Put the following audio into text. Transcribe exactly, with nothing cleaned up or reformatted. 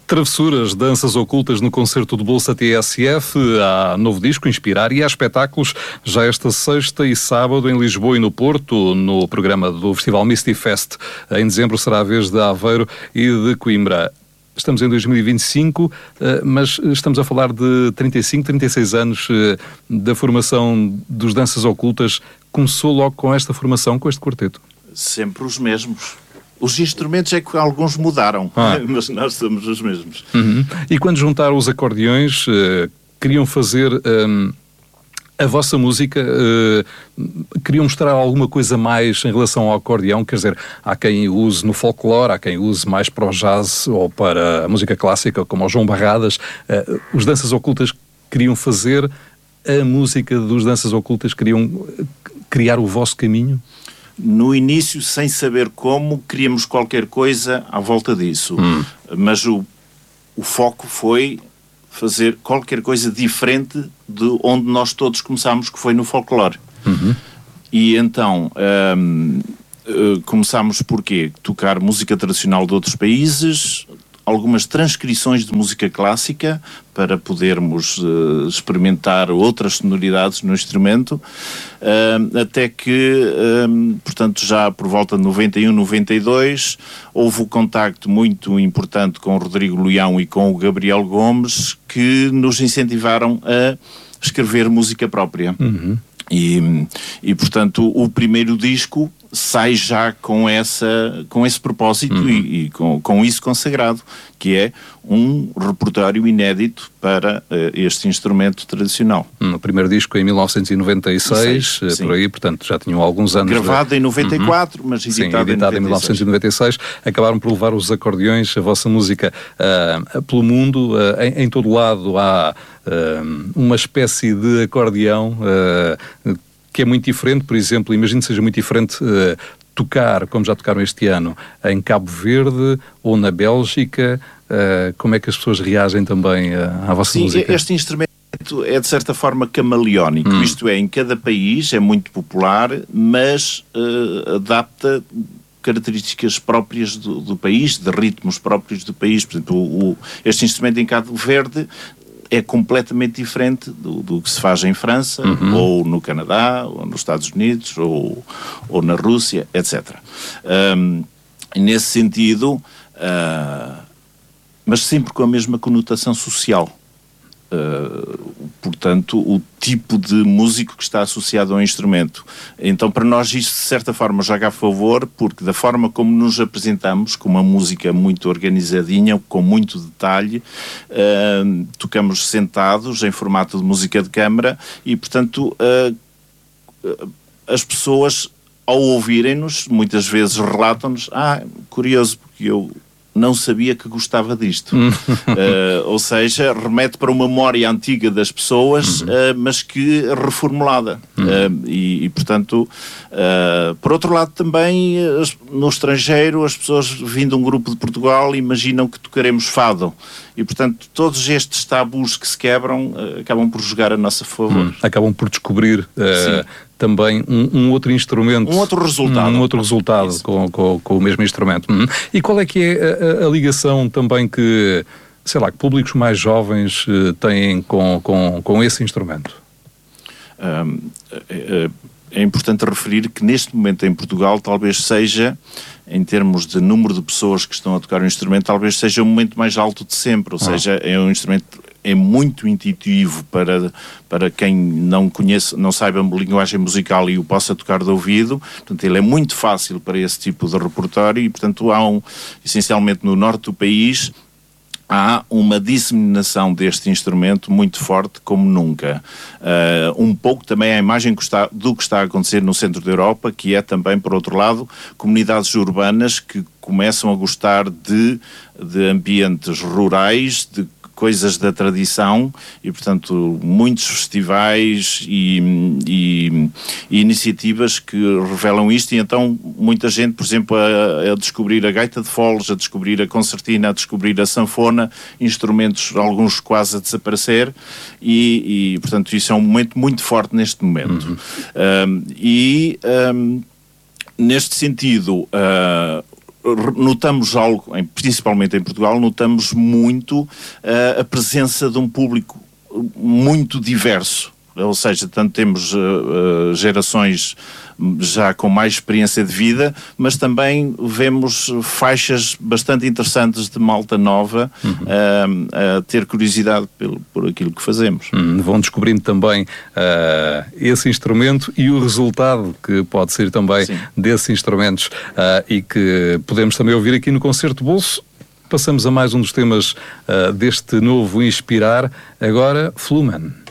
Travessuras, danças ocultas no concerto de Bolsa T S F. Há novo disco, Inspirar, e há espetáculos já esta sexta e sábado em Lisboa e no Porto, no programa do Festival Misty Fest. Em dezembro será a vez de Aveiro e de Coimbra. Estamos em dois mil e vinte e cinco, mas estamos a falar de trinta e cinco, trinta e seis anos da formação dos Danças Ocultas. Começou logo com esta formação, com este quarteto? Sempre os mesmos. Os instrumentos é que alguns mudaram, ah. mas nós somos os mesmos. Uhum. E quando juntaram os acordeões, uh, queriam fazer um, a vossa música, uh, queriam mostrar alguma coisa mais em relação ao acordeão? Quer dizer, há quem use no folclore, há quem use mais para o jazz ou para a música clássica, como o João Barradas. Uh, os Danças Ocultas queriam fazer a música dos Danças Ocultas, queriam criar o vosso caminho? No início, sem saber como, queríamos qualquer coisa à volta disso. Hum. Mas o, o foco foi fazer qualquer coisa diferente de onde nós todos começámos, que foi no folclore. Uhum. E então, hum, começámos por quê? Tocar música tradicional de outros países, algumas transcrições de música clássica para podermos uh, experimentar outras sonoridades no instrumento, uh, até que, um, portanto, já por volta de noventa e um, noventa e dois, houve um contacto muito importante com o Rodrigo Leão e com o Gabriel Gomes, que nos incentivaram a escrever música própria. Uhum. E, e, portanto, o primeiro disco sai já com, essa, com esse propósito uhum. e, e com, com isso consagrado, que é um repertório inédito para uh, este instrumento tradicional. O primeiro disco em mil novecentos e noventa e seis, sim, por aí, portanto já tinham alguns anos. Gravado de... em noventa e quatro, uhum. mas editado, sim, editado em, em mil novecentos e noventa e seis. Acabaram por levar os acordeões, a vossa música, uh, pelo mundo. Uh, em, em todo lado há uh, uma espécie de acordeão uh, que é muito diferente. Por exemplo, imagino que seja muito diferente uh, tocar, como já tocaram este ano, em Cabo Verde ou na Bélgica. Uh, como é que as pessoas reagem também uh, à vossa Sim, música? Este instrumento é de certa forma camaleónico, hum. isto é, em cada país é muito popular, mas uh, adapta características próprias do, do país, de ritmos próprios do país. Por exemplo, o, o, este instrumento em Cabo Verde é completamente diferente do, do que se faz em França, uhum. ou no Canadá, ou nos Estados Unidos, ou, ou na Rússia, etcétera. Um, nesse sentido, uh, mas sempre com a mesma conotação social. Uh, portanto, o tipo de músico que está associado ao instrumento. Então, para nós isto, de certa forma, joga a favor, porque da forma como nos apresentamos, com uma música muito organizadinha, com muito detalhe, uh, tocamos sentados, em formato de música de câmara, e, portanto, uh, as pessoas, ao ouvirem-nos, muitas vezes relatam-nos: ah, curioso, porque eu não sabia que gostava disto. uh, ou seja, remete para uma memória antiga das pessoas, uhum. uh, mas que reformulada. Uhum. Uh, e, e, portanto, uh, por outro lado também, no estrangeiro, as pessoas vindo de um grupo de Portugal imaginam que tocaremos fado. E, portanto, todos estes tabus que se quebram uh, acabam por jogar a nosso favor. Uhum. Acabam por descobrir uh, também um, um outro instrumento. Um outro resultado. Um outro resultado com, com, com o mesmo instrumento. Uhum. E qual é que é a, a, a ligação também que, sei lá, que públicos mais jovens uh, têm com, com, com esse instrumento? Um, é, é importante referir que neste momento em Portugal talvez seja, em termos de número de pessoas que estão a tocar o instrumento, talvez seja o momento mais alto de sempre. Ou ah. seja, é um instrumento é muito intuitivo para, para quem não conhece, não saiba a linguagem musical e o possa tocar de ouvido. Portanto, ele é muito fácil para esse tipo de repertório e, portanto, há um, essencialmente no norte do país, há uma disseminação deste instrumento muito forte como nunca. Uh, um pouco também a imagem que está, do que está a acontecer no centro da Europa, que é também, por outro lado, comunidades urbanas que começam a gostar de, de ambientes rurais, de coisas da tradição e, portanto, muitos festivais e, e, e iniciativas que revelam isto, e então muita gente, por exemplo, a, a descobrir a gaita de foles, a descobrir a concertina, a descobrir a sanfona, instrumentos, alguns quase a desaparecer, e, e portanto, isso é um momento muito forte neste momento. Uhum. Um, e um, neste sentido, uh, notamos algo, principalmente em Portugal, notamos muito uh, a presença de um público muito diverso. Ou seja, tanto temos uh, uh, gerações já com mais experiência de vida, mas também vemos faixas bastante interessantes de malta nova uhum. uh, a ter curiosidade pelo, por aquilo que fazemos. Hum, vão descobrindo também uh, esse instrumento e o resultado que pode ser também Sim. desses instrumentos uh, e que podemos também ouvir aqui no Concerto Bolso. Passamos a mais um dos temas uh, deste novo Inspirar, agora Flumen.